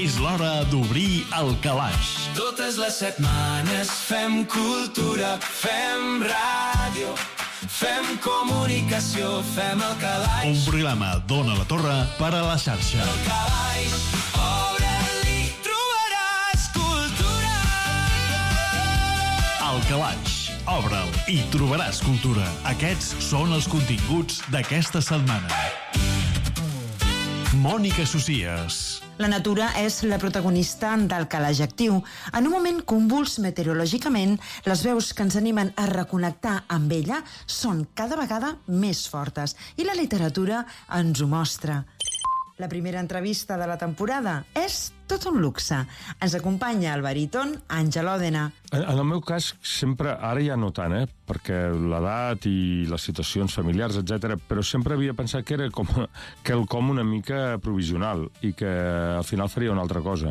És l'hora d'obrir el calaix. Totes les setmanes fem cultura, fem ràdio, fem comunicació, fem el calaix. Un programa d'Ona la Torre per a la xarxa. El calaix, obre-li, trobaràs cultura. El calaix, obre'l i trobaràs cultura. Aquests són els continguts d'aquesta setmana. Mònica Socias. La natura és la protagonista del calaix actiu. En un moment convuls meteorològicament, les veus que ens animen a reconnectar amb ella són cada vegada més fortes i la literatura ens ho mostra. La primera entrevista de la temporada és tot un luxe. Ens acompanya el baríton Àngel Òdena. En el meu cas, sempre, ara ja no tant, perquè l'edat i les situacions familiars, etc., però sempre havia pensat que era com una mica provisional i que al final faria una altra cosa.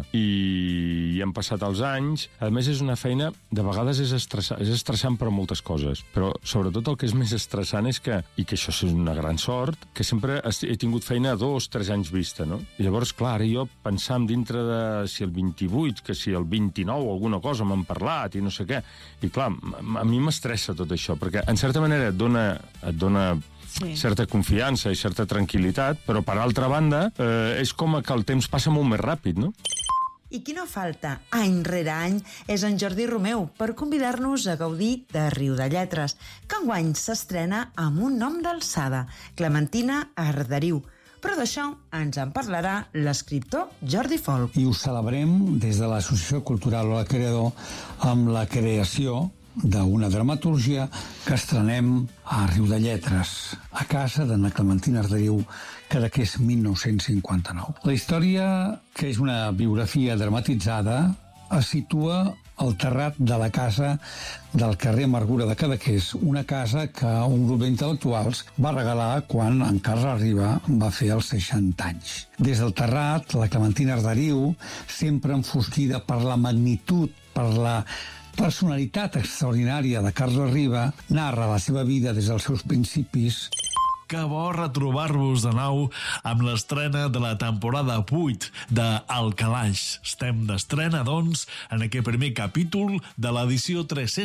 I han passat els anys. A més, és una feina, de vegades és estressant per moltes coses, però sobretot el que és més estressant és que, i que això és una gran sort, que sempre he tingut feina a 2-3 anys vista, no? I llavors, clar, ara jo pensant dintre de si el 28, que si el 29 alguna cosa m'han parlat i no sé què. I clar, a mi m'estressa tot això, perquè en certa manera et dona certa confiança i certa tranquil·litat, però per altra banda és com que el temps passa molt més ràpid, no? I qui no falta, any rere any, és en Jordi Romeu per convidar-nos a gaudir de Riudelletres, que enguany s'estrena amb un nom d'alçada, Clementina Arderiu. Però d'això ens en parlarà l'escriptor Jordi Folch. I ho celebrem des de l'Associació Cultural Ola Creador amb la creació d'una dramatúrgia que estrenem a Riudelletres, a casa d'Anna Clementina Arderiu, que és 1959. La història, que és una biografia dramatitzada, es situa al terrat de la casa del carrer Amargura de Cadaqués, una casa que un grup d'intel·lectuals va regalar quan en Carles Riba va fer els 60 anys. Des del terrat, la Clementina Arderiu, sempre enfosquida per la magnitud, per la personalitat extraordinària de Carles Riba, narra la seva vida des dels seus principis. Que bo retrobar-vos de nou amb l'estrena de la temporada 8 de El Calaix. Estem d'estrena, doncs, en aquest primer capítol de l'edició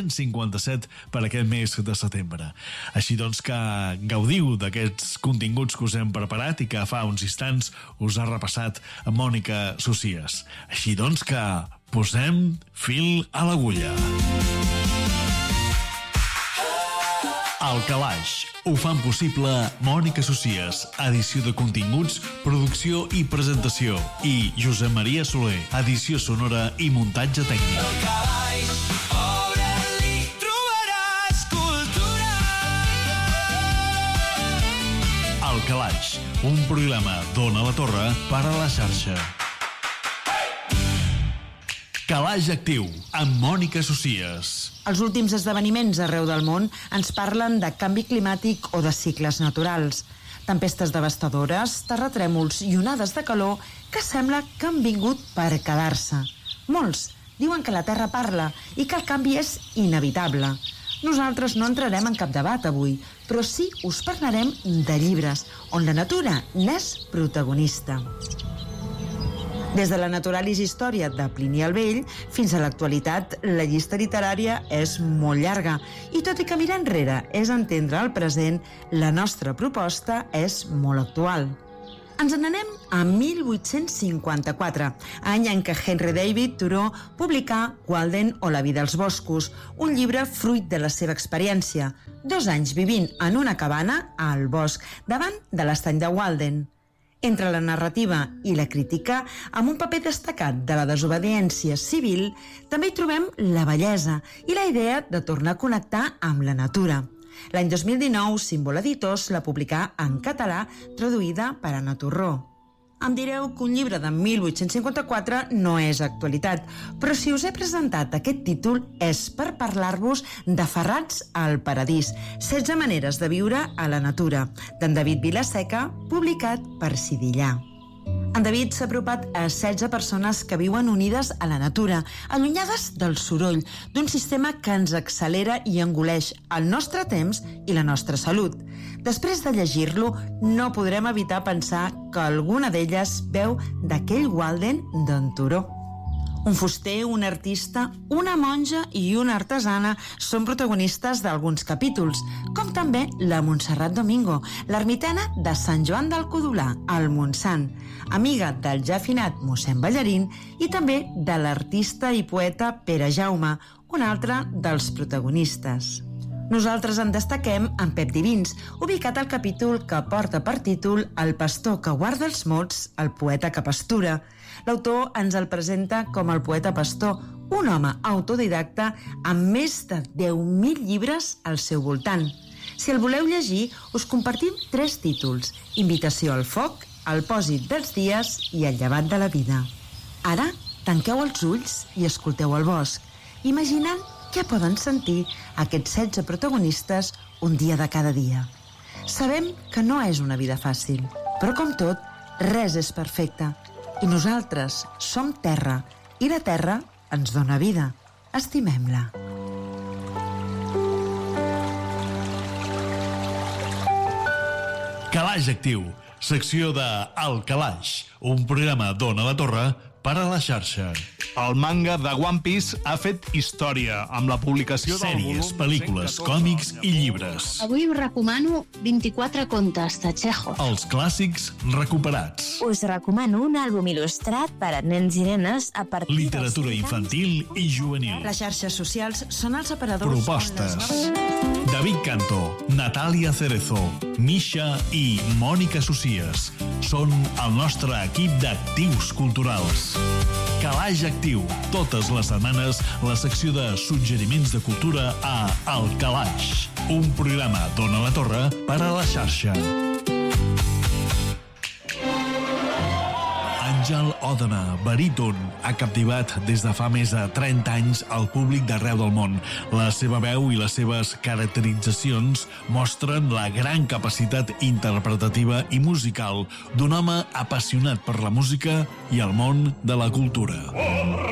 357 per aquest mes de setembre. Així doncs que gaudiu d'aquests continguts que us hem preparat i que fa uns instants us ha repassat Mònica Socias. Així doncs que posem fil a l'agulla. El Calaix. Ho fan possible Mònica Socias, edició de continguts, producció i presentació, i Josep Maria Soler, edició sonora i muntatge tècnic. El calaix, obre-li, trobaràs cultura. El Calaix, un programa d'Ona la Torre per a la xarxa. Calaix actiu, amb Mònica Socias. Els últims esdeveniments arreu del món ens parlen de canvi climàtic o de cicles naturals. Tempestes devastadores, terratrèmols i onades de calor que sembla que han vingut per quedar-se. Molts diuen que la Terra parla i que el canvi és inevitable. Nosaltres no entrarem en cap debat avui, però sí us parlarem de llibres, on la natura n'és protagonista. Des de la Naturalis Història de Plini el Vell fins a l'actualitat, la llista literària és molt llarga i tot i que mirar enrere és entendre el present, la nostra proposta és molt actual. Ens n'anem a 1854, any en què Henry David Thoreau publicà Walden o la vida als boscos, un llibre fruit de la seva experiència, 2 anys vivint en una cabana al bosc, davant de l'estany de Walden. Entre la narrativa i la crítica, amb un paper destacat de la desobediència civil, també hi trobem la bellesa i la idea de tornar a connectar amb la natura. L'any 2019, Símbol Editors la publicà en català, traduïda per Anna Torró. Em direu que un llibre de 1854 no és actualitat, però si us he presentat aquest títol és per parlar-vos de Ferrats al Paradís, 16 maneres de viure a la natura, d'en David Vilaseca, publicat per Sidillà. En David s'ha apropat a 16 persones que viuen unides a la natura, allunyades del soroll, d'un sistema que ens accelera i engoleix el nostre temps i la nostra salut. Després de llegir-lo, no podrem evitar pensar que alguna d'elles veu d'aquell Walden d'en Turó. Un fuster, un artista, una monja i una artesana són protagonistes d'alguns capítols, com també la Montserrat Domingo, l'ermitana de Sant Joan d'Alcodolà, al Montsant, amiga del ja afinat mossèn Ballarín i també de l'artista i poeta Pere Jaume, un altre dels protagonistes. Nosaltres en destaquem en Pep Divins, ubicat al capítol que porta per títol El pastor que guarda els mots, el poeta que pastura. L'autor ens el presenta com el poeta pastor, un home autodidacta amb més de 10.000 llibres al seu voltant. Si el voleu llegir, us compartim 3 títols: Invitació al foc, El pòsit dels dies i El llevat de la vida. Ara, tanqueu els ulls i escolteu el bosc, imaginant què poden sentir aquests 16 protagonistes un dia de cada dia. Sabem que no és una vida fàcil, però com tot, res és perfecte. I nosaltres som terra, i la terra ens dona vida. Estimem-la. Calaix Actiu, secció de El Calaix, un programa d'Ona la Torre per a la xarxa. El manga de One Piece ha fet història amb la publicació del Sèries, volum pel·lícules, 114 còmics i llibres. Avui us recomano 24 contes de Chekhov. Els clàssics recuperats. Us recomano un àlbum il·lustrat per a nens i nenes a partir Literatura dels 5 anys. infantil i juvenil. Les xarxes socials són els aparadors Propostes. on les noves... David Canto, Natàlia Cerezo, Misha i Mònica Socias són el nostre equip d'actius culturals. Calaix Actiu, totes les setmanes la secció de suggeriments de cultura a El Calaix, un programa d'Ona la Torre per a la xarxa. Àngel Òdena, baríton, ha captivat des de fa més de 30 anys el públic d'arreu del món. La seva veu i les seves caracteritzacions mostren la gran capacitat interpretativa i musical d'un home apassionat per la música i el món de la cultura.